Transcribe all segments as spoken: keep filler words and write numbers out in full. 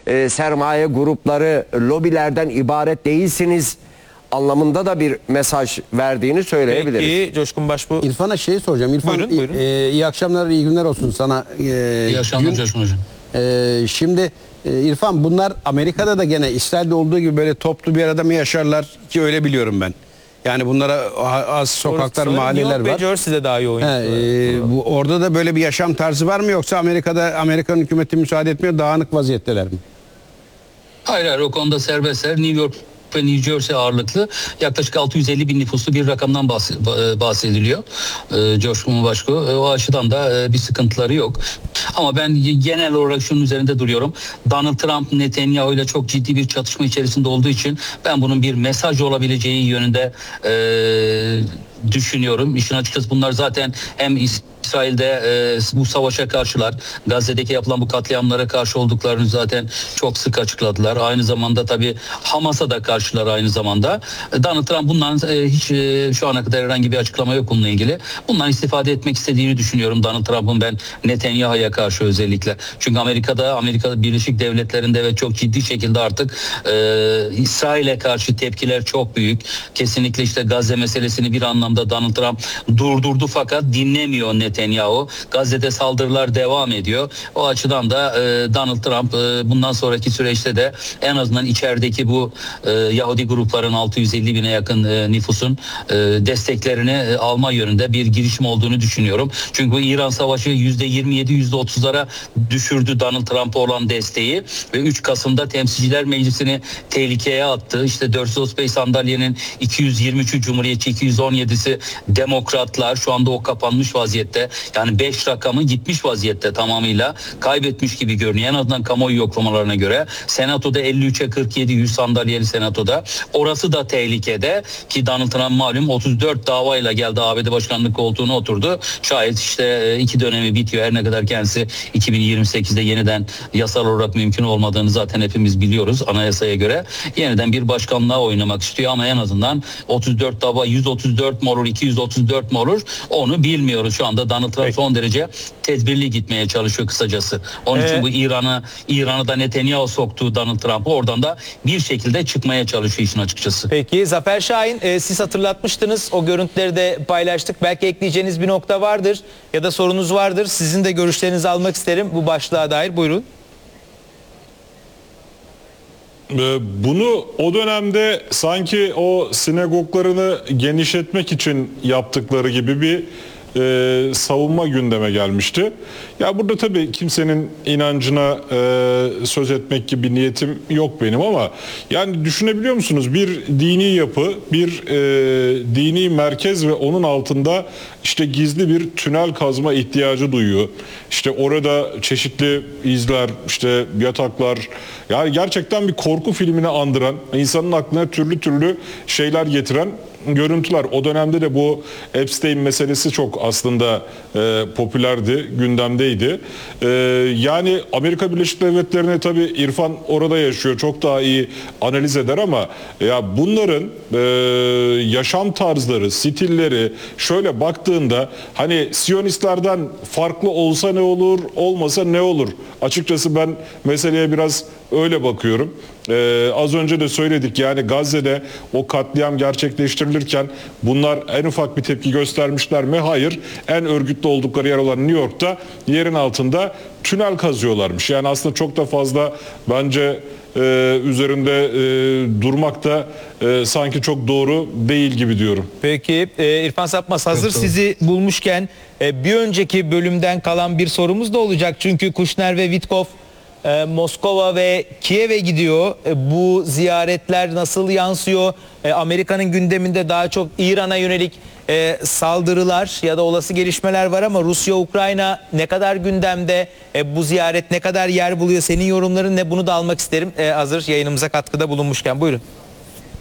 e, sermaye grupları, lobilerden ibaret değilsiniz anlamında da bir mesaj verdiğini söyleyebiliriz. Peki Coşkun Başbuğ. İrfan'a şeyi soracağım. İrfan, Buyurun, buyurun. E, iyi akşamlar, iyi günler olsun sana. E, İyi akşamlar gün- Coşkun Hocam. e, şimdi e, İrfan, bunlar Amerika'da da gene İsrail'de olduğu gibi böyle toplu bir arada mı yaşarlar ki, öyle biliyorum ben. Yani bunlara az sokaklar, Sanırım mahalleler New York var. ve Jersey'de daha iyi oyuncu. He, e, bu, orada da böyle bir yaşam tarzı var mı, yoksa Amerika'da Amerikan hükümeti müsaade etmiyor, dağınık vaziyetteler mi? Hayır hayır, o konuda serbestler. New York ve New Jersey ağırlıklı yaklaşık altı yüz elli bin nüfuslu bir rakamdan bahsediliyor. Ee, Coşkun Başbuğ. O açıdan da bir sıkıntıları yok. Ama ben genel olarak şunun üzerinde duruyorum. Donald Trump Netanyahu ile çok ciddi bir çatışma içerisinde olduğu için ben bunun bir mesaj olabileceği yönünde e, düşünüyorum. İşin açıkçası bunlar zaten hem İsrail'de e, bu savaşa karşılar, Gazze'deki yapılan bu katliamlara karşı olduklarını zaten çok sık açıkladılar. Aynı zamanda tabii Hamas'a da karşılar aynı zamanda. Donald Trump bundan e, hiç e, şu ana kadar herhangi bir açıklama yok bununla ilgili. Bundan istifade etmek istediğini düşünüyorum Donald Trump'ın, ben Netanyahu'ya karşı özellikle. Çünkü Amerika'da, Amerika Birleşik Devletleri'nde ve çok ciddi şekilde artık e, İsrail'e karşı tepkiler çok büyük. Kesinlikle işte Gazze meselesini bir anlamda Donald Trump durdurdu fakat dinlemiyor Netanyahu. Gazze'de saldırılar devam ediyor. O açıdan da e, Donald Trump e, bundan sonraki süreçte de en azından içerideki bu e, Yahudi grupların altı yüz elli bine yakın e, nüfusun e, desteklerini e, alma yönünde bir girişim olduğunu düşünüyorum. Çünkü bu İran Savaşı yüzde yirmi yedi yüzde otuzlara düşürdü Donald Trump'a olan desteği ve üç Kasım'da Temsilciler Meclisi'ni tehlikeye attı. İşte dört yüz otuz beş sandalyenin iki yüz yirmi üçü Cumhuriyetçi, iki yüz on yedisi Demokratlar. Şu anda o kapanmış vaziyette. Yani beş rakamı gitmiş vaziyette, tamamıyla kaybetmiş gibi görünüyor. En azından kamuoyu yoklamalarına göre. Senato'da elli üçe kırk yedi, yüz sandalyeli Senato'da. Orası da tehlikede ki Donald Trump malum otuz dört davayla geldi A B D başkanlık koltuğuna oturdu. Şayet işte iki dönemi bitiyor. Her ne kadar kendisi iki bin yirmi sekizde yeniden yasal olarak mümkün olmadığını zaten hepimiz biliyoruz anayasaya göre. Yeniden bir başkanlığa oynamak istiyor ama en azından otuz dört dava yüz otuz dört mi olur, iki yüz otuz dört mi olur onu bilmiyoruz. Şu anda Donald Trump son derece tedbirli gitmeye çalışıyor kısacası. Onun Ee, için bu İran'ı İran'ı da Netanyahu soktuğu Donald Trump'ı oradan da bir şekilde çıkmaya çalışıyor işin açıkçası. Peki Zafer Şahin, e, siz hatırlatmıştınız, o görüntüleri de paylaştık. Belki ekleyeceğiniz bir nokta vardır ya da sorunuz vardır. Sizin de görüşlerinizi almak isterim bu başlığa dair. Buyurun. Bunu o dönemde sanki o sinagoglarını genişletmek için yaptıkları gibi bir e, savunma gündeme gelmişti. Ya burada tabii kimsenin inancına e, söz etmek gibi bir niyetim yok benim ama yani düşünebiliyor musunuz, bir dini yapı, bir e, dini merkez ve onun altında işte gizli bir tünel kazma ihtiyacı duyuyor. İşte orada çeşitli izler, işte yataklar, yani gerçekten bir korku filmini andıran, insanın aklına türlü türlü şeyler getiren görüntüler. O dönemde de bu Epstein meselesi çok aslında e, popülerdi, gündemdeydi. E, yani Amerika Birleşik Devletleri'ne tabii İrfan orada yaşıyor, çok daha iyi analiz eder ama ya bunların e, yaşam tarzları, stilleri şöyle baktığında hani Siyonistlerden farklı olsa ne olur, olmasa ne olur? Açıkçası ben meseleye biraz öyle bakıyorum. Ee, az önce de söyledik, yani Gazze'de o katliam gerçekleştirilirken bunlar en ufak bir tepki göstermişler mi? Hayır. En örgütlü oldukları yer olan New York'ta yerin altında tünel kazıyorlarmış. Yani aslında çok da fazla bence e, üzerinde e, durmak da e, sanki çok doğru değil gibi diyorum. Peki e, İrfan Sapmaz, hazır Evet, sizi bulmuşken e, bir önceki bölümden kalan bir sorumuz da olacak. Çünkü Kushner ve Witkoff e, Moskova ve Kiev'e gidiyor. E, bu ziyaretler nasıl yansıyor? E, Amerika'nın gündeminde daha çok İran'a yönelik e, saldırılar ya da olası gelişmeler var ama Rusya-Ukrayna ne kadar gündemde? E, bu ziyaret ne kadar yer buluyor? Senin yorumların ne? Bunu da almak isterim. E, hazır yayınımıza katkıda bulunmuşken. Buyurun.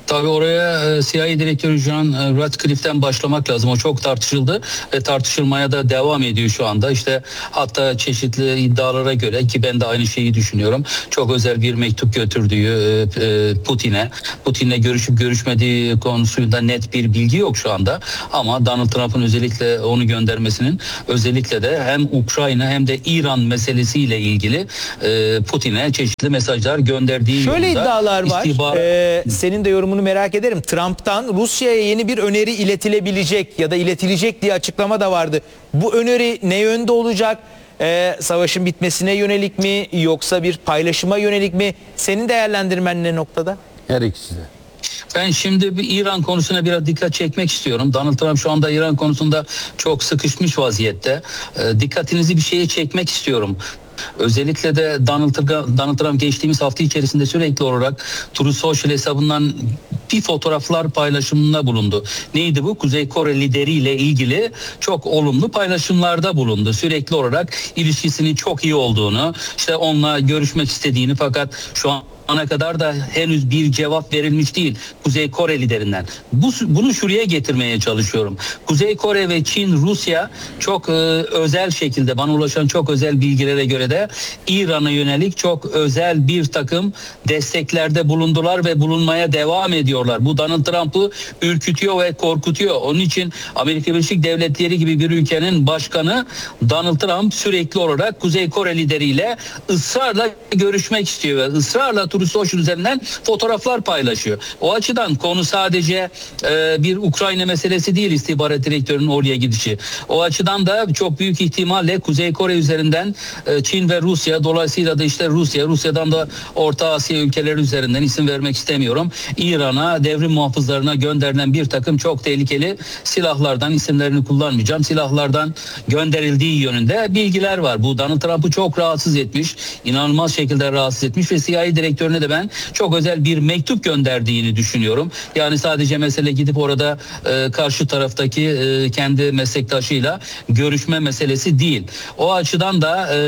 Tabii oraya e, C I A Direktörü John e, Ratcliffe'den başlamak lazım. O çok tartışıldı ve tartışılmaya da devam ediyor şu anda. İşte hatta çeşitli iddialara göre, ki ben de aynı şeyi düşünüyorum, çok özel bir mektup götürdüğü e, e, Putin'e. Putin'le görüşüp görüşmediği konusunda net bir bilgi yok şu anda. Ama Donald Trump'ın özellikle onu göndermesinin, özellikle de hem Ukrayna hem de İran meselesiyle ilgili e, Putin'e çeşitli mesajlar gönderdiği Şöyle yolunda iddialar var. istihbarat- Ee, senin de yorumunu merak ederim. Trump'tan Rusya'ya yeni bir öneri iletilebilecek ya da iletilecek diye açıklama da vardı. Bu öneri ne yönde olacak? Ee, savaşın bitmesine yönelik mi yoksa bir paylaşıma yönelik mi? Senin değerlendirmen ne noktada? Her ikisi de. Ben şimdi bir İran konusuna biraz dikkat çekmek istiyorum. Donald Trump şu anda İran konusunda çok sıkışmış vaziyette. E, dikkatinizi bir şeye çekmek istiyorum. Özellikle de Donald Trump, Donald Trump geçtiğimiz hafta içerisinde sürekli olarak Truth Social hesabından bir fotoğraflar paylaşımında bulundu. Neydi bu? Kuzey Kore lideriyle ilgili çok olumlu paylaşımlarda bulundu. Sürekli olarak ilişkisinin çok iyi olduğunu, işte onunla görüşmek istediğini, fakat şu an ana kadar da henüz bir cevap verilmiş değil Kuzey Kore liderinden. Bu, bunu şuraya getirmeye çalışıyorum. Kuzey Kore ve Çin, Rusya çok e, özel şekilde, bana ulaşan çok özel bilgilere göre de İran'a yönelik çok özel bir takım desteklerde bulundular ve bulunmaya devam ediyorlar. Bu Donald Trump'ı ürkütüyor ve korkutuyor. Onun için Amerika Birleşik Devletleri gibi bir ülkenin başkanı Donald Trump sürekli olarak Kuzey Kore lideriyle ısrarla görüşmek istiyor ve ısrarla Truth Social üzerinden fotoğraflar paylaşıyor. O açıdan konu sadece e, bir Ukrayna meselesi değil, istihbarat direktörünün oraya gidişi. O açıdan da çok büyük ihtimalle Kuzey Kore üzerinden e, Çin ve Rusya, dolayısıyla da işte Rusya, Rusya'dan da Orta Asya ülkeleri üzerinden, isim vermek istemiyorum, İran'a, devrim muhafızlarına gönderilen bir takım çok tehlikeli silahlardan, isimlerini kullanmayacağım, silahlardan gönderildiği yönünde bilgiler var. Bu Donald Trump'ı çok rahatsız etmiş, inanılmaz şekilde rahatsız etmiş ve C I A direktörü de ben çok özel bir mektup gönderdiğini düşünüyorum. Yani sadece mesele gidip orada e, karşı taraftaki e, kendi meslektaşıyla görüşme meselesi değil. O açıdan da e,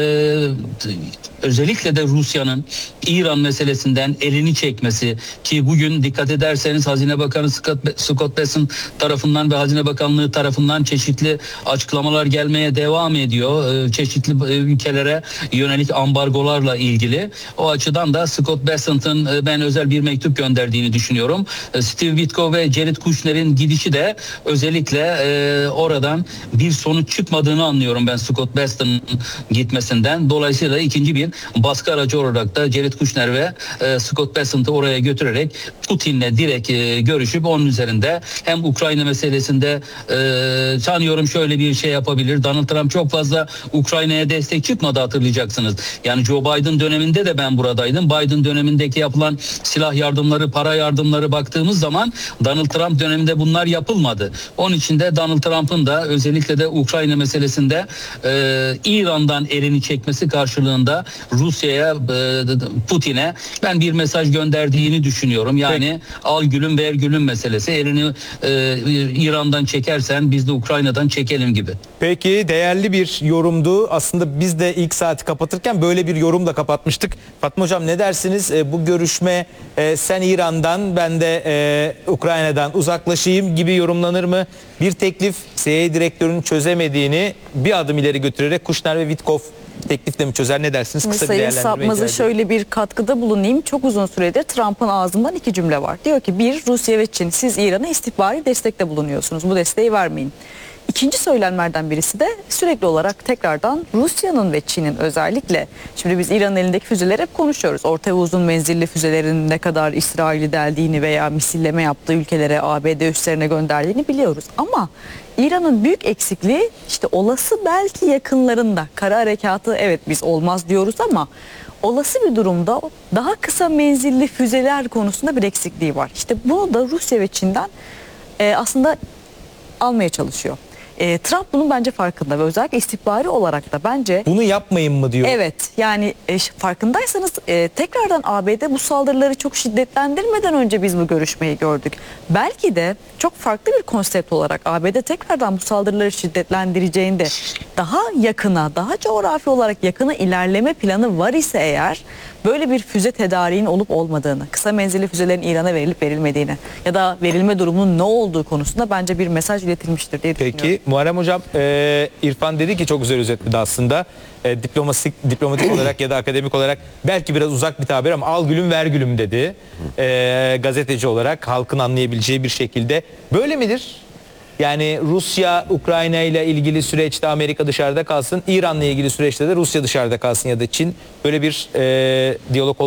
özellikle de Rusya'nın İran meselesinden elini çekmesi, ki bugün dikkat ederseniz Hazine Bakanı Scott, Scott Bessent tarafından ve Hazine Bakanlığı tarafından çeşitli açıklamalar gelmeye devam ediyor. E, çeşitli ülkelere yönelik ambargolarla ilgili. O açıdan da Scott Bessent'ın ben özel bir mektup gönderdiğini düşünüyorum. Steve Witkoff ve Jared Kushner'in gidişi de özellikle e, oradan bir sonuç çıkmadığını anlıyorum ben Scott Bessent'ın gitmesinden. Dolayısıyla ikinci bir baskı aracı olarak da Jared Kushner ve e, Scott Bessent'ı oraya götürerek Putin'le direkt e, görüşüp onun üzerinde hem Ukrayna meselesinde e, sanıyorum şöyle bir şey yapabilir. Donald Trump çok fazla Ukrayna'ya destek çıkmadı, hatırlayacaksınız. Yani Joe Biden döneminde de ben buradaydım. Biden dönemindeki yapılan silah yardımları, para yardımları baktığımız zaman Donald Trump döneminde bunlar yapılmadı. Onun için de Donald Trump'ın da özellikle de Ukrayna meselesinde e, İran'dan elini çekmesi karşılığında Rusya'ya, e, Putin'e ben bir mesaj gönderdiğini düşünüyorum. Yani Peki. al gülüm ver gülüm meselesi. Elini e, İran'dan çekersen biz de Ukrayna'dan çekelim gibi. Peki, değerli bir yorumdu. Aslında biz de ilk saati kapatırken böyle bir yorumla kapatmıştık. Fatma Hocam, ne dersiniz? E, bu görüşme e, sen İran'dan ben de e, Ukrayna'dan uzaklaşayım gibi yorumlanır mı? Bir teklif C I A direktörünün çözemediğini bir adım ileri götürerek Kushner ve Witkoff teklifle mi çözer? Ne dersiniz? Kısa bir Sayın değerlendirme Sapmaz'a ihtiyacı. şöyle bir katkıda bulunayım. Çok uzun süredir Trump'ın ağzından iki cümle var. Diyor ki bir, Rusya ve Çin, siz İran'a istihbari destekte bulunuyorsunuz. Bu desteği vermeyin. İkinci söylemlerden birisi de sürekli olarak tekrardan Rusya'nın ve Çin'in özellikle, şimdi biz İran'ın elindeki füzeleri hep konuşuyoruz. Orta ve uzun menzilli füzelerin ne kadar İsrail'i deldiğini veya misilleme yaptığı ülkelere, A B D üslerine gönderdiğini biliyoruz. Ama İran'ın büyük eksikliği işte olası belki yakınlarında kara harekatı, evet biz olmaz diyoruz ama olası bir durumda daha kısa menzilli füzeler konusunda bir eksikliği var. İşte bunu da Rusya ve Çin'den e, aslında almaya çalışıyor. E, Trump bunun bence farkında ve özellikle istihbari olarak da bence bunu yapmayın mı diyor. Evet, yani e, farkındaysanız e, tekrardan A B D bu saldırıları çok şiddetlendirmeden önce biz bu görüşmeyi gördük. Belki de çok farklı bir konsept olarak A B D tekrardan bu saldırıları şiddetlendireceğinde daha yakına, daha coğrafi olarak yakına ilerleme planı var ise eğer böyle bir füze tedariğin olup olmadığını, kısa menzilli füzelerin İran'a verilip verilmediğini ya da verilme durumunun ne olduğu konusunda bence bir mesaj iletilmiştir diye düşünüyorum. Peki Muharrem Hocam, e, İrfan dedi ki çok güzel özetledi aslında. E, diplomatik, diplomatik olarak ya da akademik olarak belki biraz uzak bir tabir ama al gülüm ver gülüm dedi. E, gazeteci olarak halkın anlayabileceği bir şekilde. Böyle midir? Yani Rusya, Ukrayna ile ilgili süreçte Amerika dışarıda kalsın, İran'la ilgili süreçte de Rusya dışarıda kalsın ya da Çin. Böyle bir e, diyalog